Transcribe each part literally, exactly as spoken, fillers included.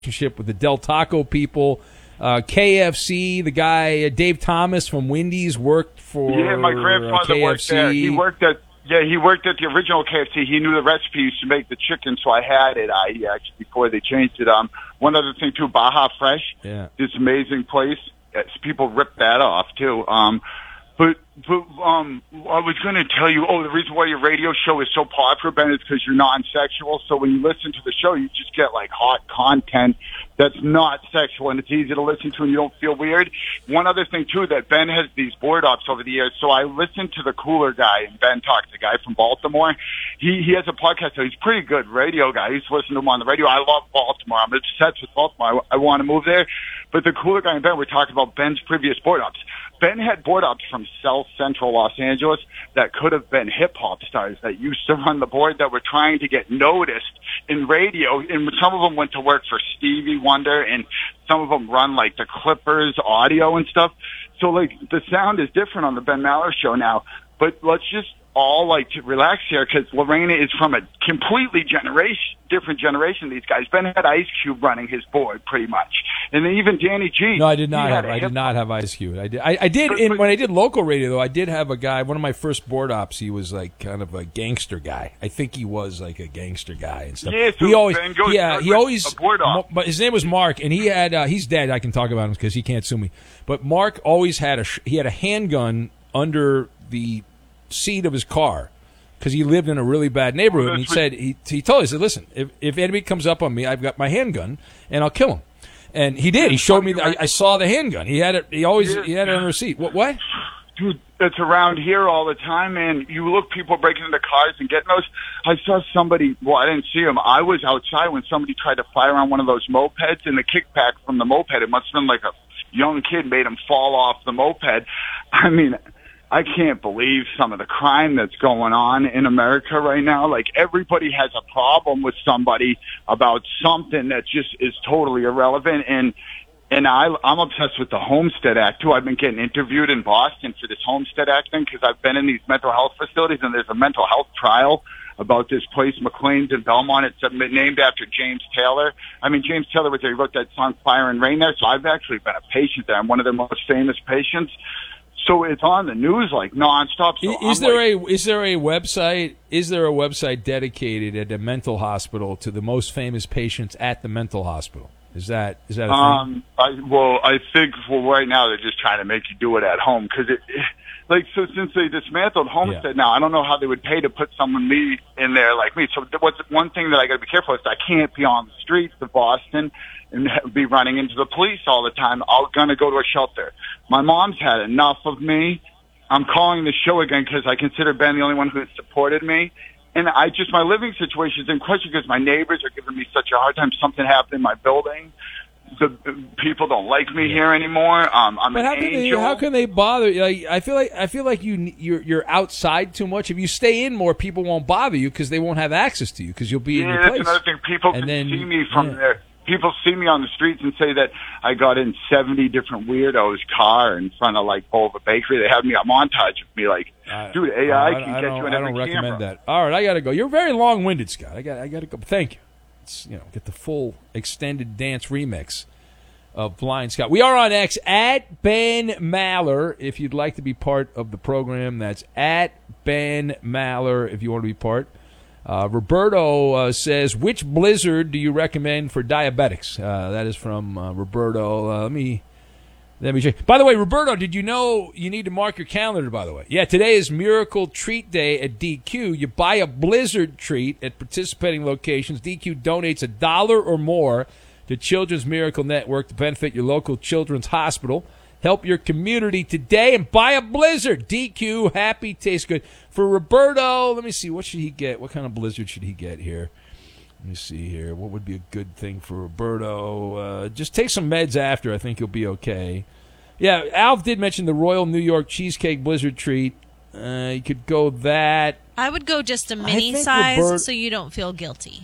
relationship with the Del Taco people. Uh, K F C, the guy, uh, Dave Thomas from Wendy's worked for Yeah, my grandfather uh, K F C. worked there. He worked at, yeah, he worked at the original K F C. He knew the recipe to make the chicken, so I had it. I actually, before they changed it. Um, one other thing, too, Baja Fresh. Yeah. This amazing place. People rip that off, too. Um, But, but um, I was going to tell you, oh, the reason why your radio show is so popular, Ben, is because you're non-sexual. So when you listen to the show, you just get, like, hot content that's not sexual, and it's easy to listen to, and you don't feel weird. One other thing, too, that Ben has these board ops over the years. So I listened to the Cooler Guy, and Ben Talks, the guy from Baltimore. He he has a podcast, so he's a pretty good radio guy. I used to listen to him on the radio. I love Baltimore. I'm obsessed with Baltimore. I, I want to move there. But the Cooler Guy and Ben were talking about Ben's previous board ops. Ben had board ops from South Central Los Angeles that could have been hip-hop stars that used to run the board that were trying to get noticed in radio. And some of them went to work for Stevie Wonder, and some of them run, like, the Clippers audio and stuff. So, like, the sound is different on the Ben Maller show now. But let's just all, like, to relax here, because Lorena is from a completely generation, different generation, these guys. Ben had Ice Cube running his board, pretty much. And then even Danny G. No, I did not have I did not have Ice Cube. I did I, I did in, when I did local radio, though, I did have a guy, one of my first board ops, he was like kind of a gangster guy. I think he was like a gangster guy and stuff. Yeah, so he always Ben goes yeah, he always a board op. but his name was Mark, and he had uh, he's dead. I can talk about him because he can't sue me. But Mark always had a he had a handgun under the seat of his car, because he lived in a really bad neighborhood. Oh, and he said he he told us, he said, listen, if if anybody comes up on me, I've got my handgun and I'll kill him. And he did. He showed me. I, I saw the handgun. He had it. He always he had it under the seat. What? What? Dude, it's around here all the time, man. You look, people breaking into cars and getting those. I saw somebody. Well, I didn't see him. I was outside when somebody tried to fire on one of those mopeds, and the kickback from the moped, it must have been like a young kid made him fall off the moped. I mean, I can't believe some of the crime that's going on in America right now. Like, everybody has a problem with somebody about something that just is totally irrelevant. And and I, I'm obsessed with the Homestead Act, too. I've been getting interviewed in Boston for this Homestead Act thing because I've been in these mental health facilities, and there's a mental health trial about this place, McLean's in Belmont. It's named after James Taylor. I mean, James Taylor was there. He wrote that song Fire and Rain there, so I've actually been a patient there. I'm one of their most famous patients. So it's on the news like nonstop. So is I'm there like, a is there a website is there a website dedicated at a mental hospital to the most famous patients at the mental hospital? Is that is that a um, thing? I, well, I think well right now they're just trying to make you do it at home because it, it, like so since they dismantled Homestead Yeah. now, I don't know how they would pay to put someone me in there like me. So what's one thing that I got to be careful is I can't be on the streets of Boston and be running into the police all the time. I'm going to go to a shelter. My mom's had enough of me. I'm calling the show again because I consider Ben the only one who supported me. And I just, my living situation is in question because my neighbors are giving me such a hard time. Something happened in my building. The people don't like me here anymore. Um, I'm But an how can angel. they how can they bother you? Like, I feel like I feel like you you're you're outside too much. If you stay in more, people won't bother you because they won't have access to you because you'll be in yeah, your that's place. another thing. People And can then- see me from yeah. there. People see me on the streets and say that I got in seventy different weirdos' car in front of like Bova Bakery. They have me a montage of me like, I- dude, A I I, can I get don't, you in I every don't recommend camera. that. All right, I got to go. You're very long-winded, Scott. I got I got to go. Thank you. It's, you know, get the full extended dance remix of Blind Scott. We are on X at Ben Maller. If you'd like to be part of the program, that's at Ben Maller. If you want to be part. Uh, Roberto uh, says, which blizzard do you recommend for diabetics? Uh, that is from uh, Roberto. Uh, let me let me check. By the way, Roberto, did you know you need to mark your calendar, by the way? Yeah, today is Miracle Treat Day at D Q. You buy a blizzard treat at participating locations. D Q donates a dollar or more to Children's Miracle Network to benefit your local children's hospital. Help your community today and buy a blizzard. D Q, happy, tastes good. For Roberto, let me see, what should he get? What kind of blizzard should he get here? Let me see here. What would be a good thing for Roberto? Uh, just take some meds after. I think you'll be okay. Yeah, Alf did mention the Royal New York Cheesecake Blizzard treat. Uh, you could go that. I would go just a mini think size Robert- so you don't feel guilty.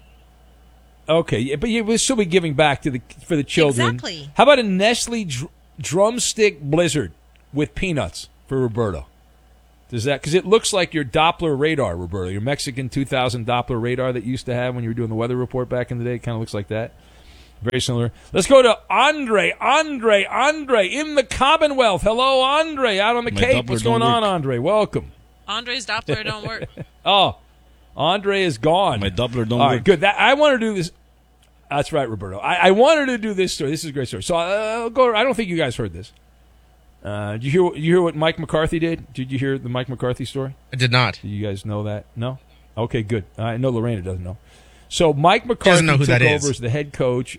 Okay, yeah, but you will still be giving back to the for the children. Exactly. How about a Nestle dr- drumstick blizzard with peanuts for Roberto? Does that, because it looks like your Doppler radar, Roberto, your Mexican two thousand Doppler radar that you used to have when you were doing the weather report back in the day. It kind of looks like that. Very similar. Let's go to Andre. Andre. Andre in the Commonwealth. Hello, Andre, out on the My Cape. Doppler What's going don't on, work. Andre? Welcome. Andre's Doppler don't work. Oh, Andre is gone. My Doppler don't All right, work. good. That, I wanted to do this. That's right, Roberto. I, I wanted to do this story. This is a great story. So uh, I'll go. I don't think you guys heard this. Uh, did you hear? You hear what Mike McCarthy did? Did you hear the Mike McCarthy story? I did not. Do you guys know that? No. Okay, good. I know Lorena doesn't know. So Mike McCarthy Doesn't know who took that over is. as the head coach.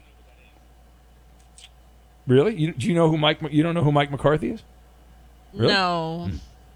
Really? You, do you know who Mike? You don't know who Mike McCarthy is? Really? No,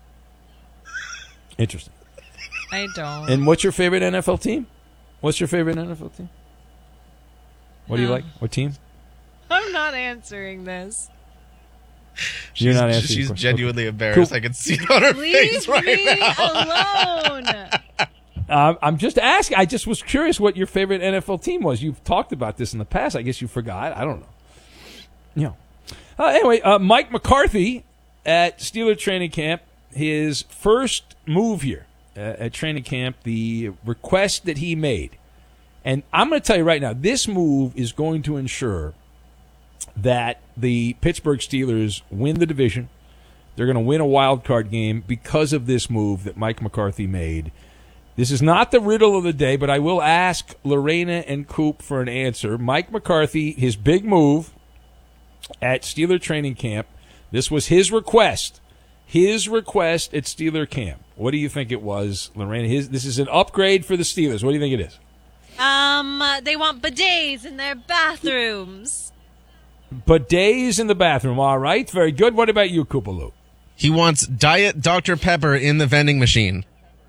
Interesting. I don't. And what's your favorite N F L team? What's your favorite N F L team? What do you No. like? What team? I'm not answering this. You're not answering. She's the question. genuinely Okay. embarrassed. Cool. I can see it on her face Leave right me now. alone. Uh, I'm just asking. I just was curious what your favorite N F L team was. You've talked about this in the past. I guess you forgot. I don't know. Yeah. Uh, anyway, uh, Mike McCarthy at Steeler training camp. His first move here uh, at training camp. The request that he made, and I'm going to tell you right now, this move is going to ensure that the Pittsburgh Steelers win the division. They're going to win a wild card game because of this move that Mike McCarthy made. This is not the riddle of the day, but I will ask Lorena and Coop for an answer. Mike McCarthy, his big move at Steeler training camp, this was his request. His request at Steeler camp. What do you think it was, Lorena? His, this is an upgrade for the Steelers. What do you think it is? Um, uh, they want bidets in their bathrooms. Bidets in the bathroom. All right, very good. What about you, Koopaloo? He wants Diet Doctor Pepper in the vending machine.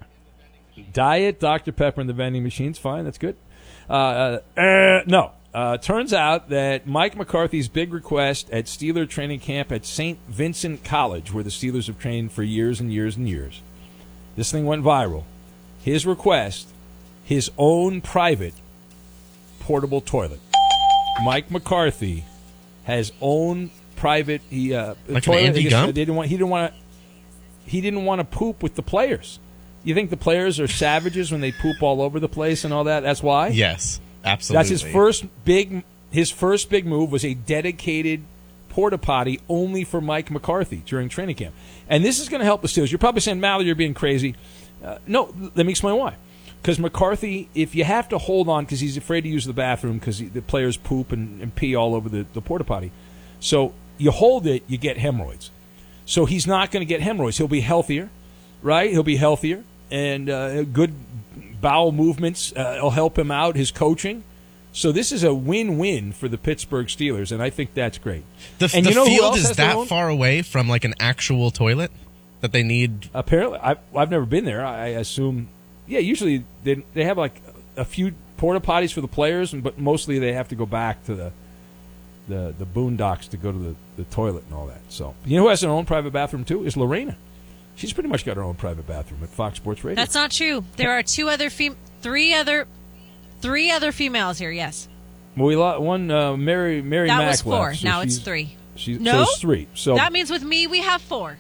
Diet Doctor Pepper in the vending machines. Fine, that's good. Uh, uh, uh, no. Uh, turns out that Mike McCarthy's big request at Steeler training camp at Saint Vincent College, where the Steelers have trained for years and years and years, this thing went viral. His request, his own private portable toilet. Mike McCarthy has own private he uh, Like an toilet. Andy I guess Gump? They didn't want. He didn't want to. He didn't want to poop with the players. You think the players are savages when they poop all over the place and all that? That's why. Yes, absolutely. That's his first big. His first big move was a dedicated porta potty only for Mike McCarthy during training camp, and this is going to help the Steelers. You're probably saying, "Mally, you're being crazy." Uh, no, let me explain why. Because McCarthy, if you have to hold on, because he's afraid to use the bathroom because the players poop and, and pee all over the, the porta potty, so you hold it, you get hemorrhoids. So he's not going to get hemorrhoids. He'll be healthier, right? He'll be healthier, and uh, good bowel movements uh, will help him out. His coaching. So this is a win-win for the Pittsburgh Steelers, and I think that's great. The, and the you know who field else is has their that own? far away from like an actual toilet that they need. Apparently, I've, I've never been there. I assume, yeah. Usually they they have like a few porta potties for the players, but mostly they have to go back to the the, the boondocks to go to the, the toilet and all that. So you know who has their own private bathroom too is Lorena. She's pretty much got her own private bathroom at Fox Sports Radio. That's not true. There are two other fem- three other, three other females here. Yes, well, we lo- one uh, Mary Mary that Mack was four. left, so now it's she's- three. She's, No? so it's three. So That means with me we have four.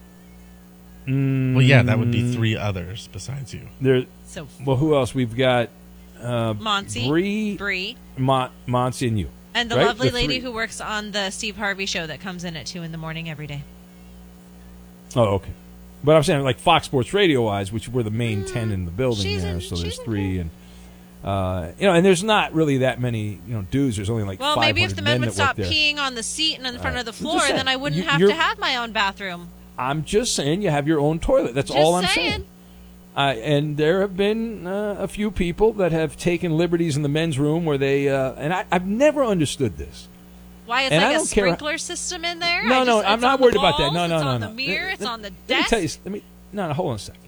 Well, yeah, that would be three others besides you. there. So Well, who else? We've got uh, Monty, Bree, Bree, Mon- Monty, and you. and the right? lovely The lady three. who works on the Steve Harvey show that comes in at two in the morning every day. Oh, okay. But I'm saying, like Fox Sports Radio wise, which we're the main ten in the building she's there, in- so she's there's in three, and uh, you know, and there's not really that many, you know, dudes. There's only like Well, five hundred maybe if the men men would that work stop there. peeing on the seat and in front of the I'm floor, just saying, then I wouldn't you- have you're- to have my own bathroom. I'm just saying, you have your own toilet. That's Just all I'm saying. saying. Uh, and there have been uh, a few people that have taken liberties in the men's room where they, uh, and I, I've never understood this. Why it's And I like a don't care- sprinkler system in there? No, I no, just- I'm it's not on the worried about that. walls, No, no, it's no, on no. the mirror, it's Let- on the Let me desk. tell you. Let me. No, no. Hold on a second.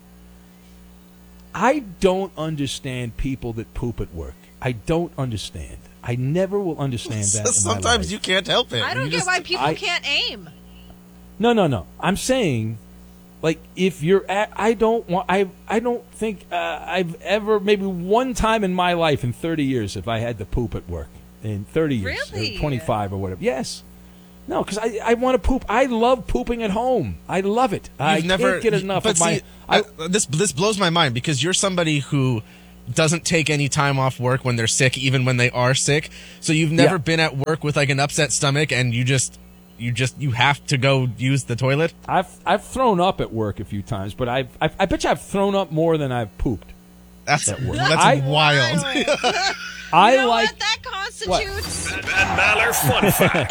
I don't understand people that poop at work. I don't understand. I never will understand that. in my Sometimes life. you can't help it. I don't You get just- why people I- can't aim. No, no, no. I'm saying, like, if you're at, I don't want, I, I don't think uh, I've ever, maybe one time in my life in thirty years, if I had to poop at work in thirty years, Really? or twenty-five or whatever. Yes. No, because I, I want to poop. I love pooping at home. I love it. I You've never can't get enough but of my. see, I, uh, this this blows my mind because you're somebody who doesn't take any time off work when they're sick, even when they are sick. So you've never Yeah. been at work with like an upset stomach and you just you just you have to go use the toilet. I've I've thrown up at work a few times, but I've, I've I bet you I've thrown up more than I've pooped. That's That works. that's I- wild. I You know like what that constitutes? Ben Maller fun fact.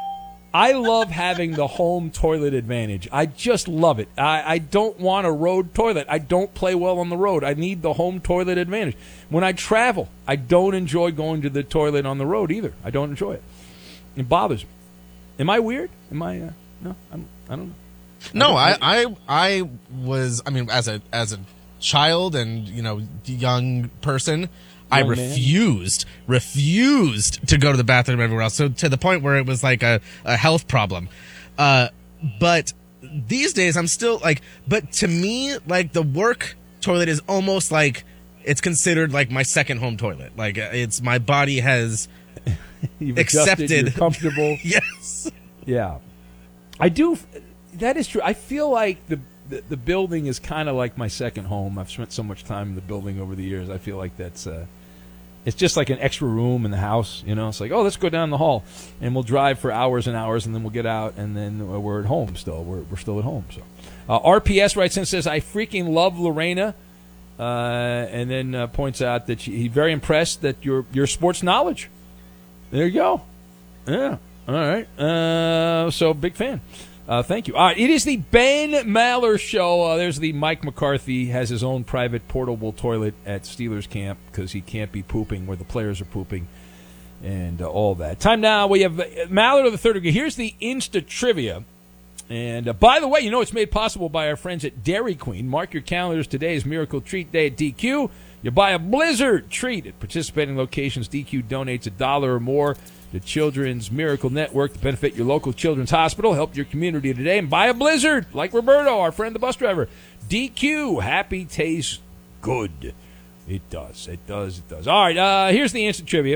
I love having the home toilet advantage. I just love it. I, I don't want a road toilet. I don't play well on the road. I need the home toilet advantage. When I travel, I don't enjoy going to the toilet on the road either. I don't enjoy it. It bothers me. Am I weird? Am I? Uh, no, I'm, I don't know. No, I, I I was I mean as a as a child and you know young person, I Young man. refused refused to go to the bathroom everywhere else. So to the point where it was like a, a health problem. Uh, but these days I'm still like, but to me like the work toilet is almost like it's considered like my second home toilet. Like it's my body has You've adjusted, accepted. You're comfortable. yes. Yeah, I do. That is true. I feel like the the, the building is kind of like my second home. I've spent so much time in the building over the years. I feel like that's uh, it's just like an extra room in the house. You know, it's like, oh, let's go down the hall, and we'll drive for hours and hours, and then we'll get out, and then we're at home still. We're we're still at home. So, uh, R P S writes in and says, I freaking love Lorena, uh, and then uh, points out that she, he's very impressed that your your sports knowledge. There you go. Yeah. All right. Uh, so, big fan. Uh, thank you. All right. It is the Ben Maller Show. Uh, there's the Mike McCarthy has his own private portable toilet at Steelers camp because he can't be pooping where the players are pooping and uh, all that. Time now. We have uh, Maller of the third degree. Here's the Insta Trivia. And uh, by the way, you know it's made possible by our friends at Dairy Queen. Mark your calendars. Today is Miracle Treat Day at D Q. You buy a Blizzard treat at participating locations. D Q donates a dollar or more to Children's Miracle Network to benefit your local children's hospital. Help your community today and buy a Blizzard like Roberto, our friend, the bus driver. D Q, happy tastes good. It does. It does. It does. All right, uh, here's the instant trivia.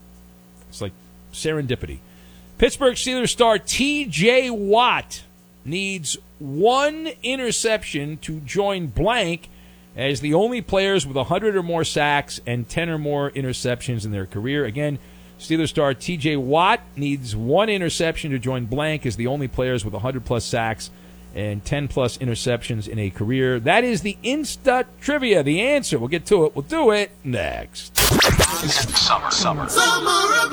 It's like serendipity. Pittsburgh Steelers star T J Watt needs one interception to join blank as the only players with one hundred or more sacks and ten or more interceptions in their career. Again, Steelers star T J Watt needs one interception to join blank as the only players with one hundred plus sacks and ten plus interceptions in a career. That is the Insta Trivia. The answer, we'll get to it. We'll do it next. Summer, summer. Summer of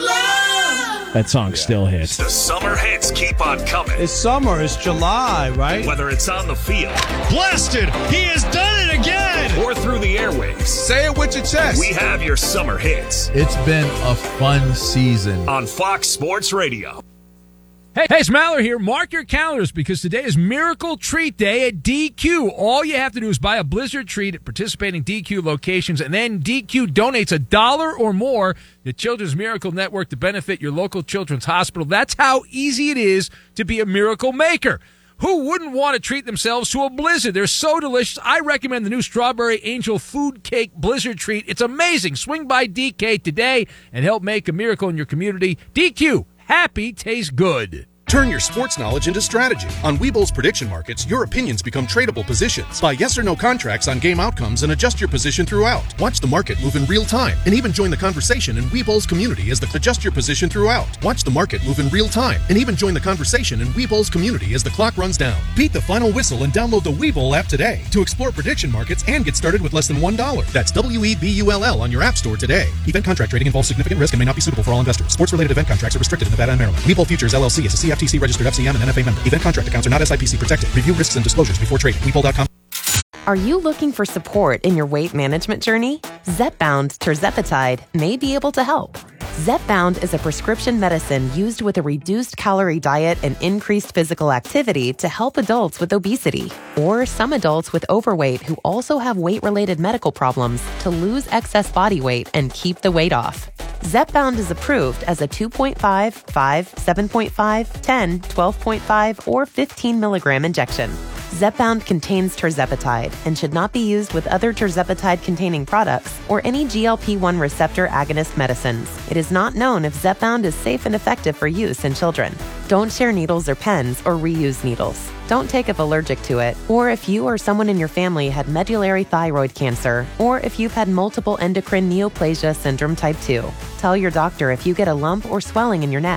love. That song still hits. The summer hits keep on coming. It's summer. It's July, right? Whether it's on the field Blasted! He has done it again! or through the airwaves, Say it with your chest. we have your summer hits It's been a fun season. on Fox Sports Radio. Hey, hey, it's Maller here. Mark your calendars because today is Miracle Treat Day at D Q. All you have to do is buy a Blizzard treat at participating D Q locations, and then D Q donates a dollar or more to Children's Miracle Network to benefit your local children's hospital. That's how easy it is to be a miracle maker. Who wouldn't want to treat themselves to a Blizzard? They're so delicious. I recommend the new Strawberry Angel Food Cake Blizzard treat. It's amazing. Swing by D K today and help make a miracle in your community. D Q. Happy tastes good. Turn your sports knowledge into strategy. On Webull's prediction markets, your opinions become tradable positions. Buy yes or no contracts on game outcomes and adjust your position throughout. Watch the market move in real time and even join the conversation in Webull's community as the adjust your position throughout. Watch the market move in real time and even join the conversation in Webull's community as the clock runs down. Beat the final whistle and download the Webull app today to explore prediction markets and get started with less than one dollar. That's W E B U L L on your app store today. Event contract trading involves significant risk and may not be suitable for all investors. Sports-related event contracts are restricted in Nevada and Maryland. Webull Futures L L C is a C F T C registered F C M and N F A member. Event contract accounts are not S I P C protected. Review risks and disclosures before trading. Webull dot com. Are you looking for support in your weight management journey? Zepbound Tirzepatide may be able to help. Zepbound is a prescription medicine used with a reduced calorie diet and increased physical activity to help adults with obesity or some adults with overweight who also have weight-related medical problems to lose excess body weight and keep the weight off. Zepbound is approved as a two point five, five, seven point five, ten, twelve point five, or fifteen milligram injection. Zepbound contains tirzepatide and should not be used with other tirzepatide-containing products or any G L P one receptor agonist medicines. It is not known if Zepbound is safe and effective for use in children. Don't share needles or pens or reuse needles. Don't take if allergic to it, or if you or someone in your family had medullary thyroid cancer, or if you've had multiple endocrine neoplasia syndrome type two. Tell your doctor if you get a lump or swelling in your neck.